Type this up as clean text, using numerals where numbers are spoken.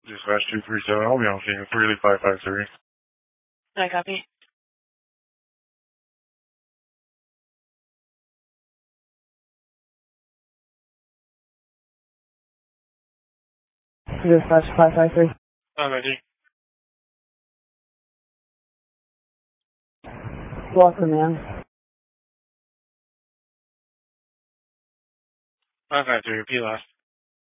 Dispatch 237, I'll be on scene 38553. I copy. Dispatch 553. I'm ready. Walker, man. 553, repeat last.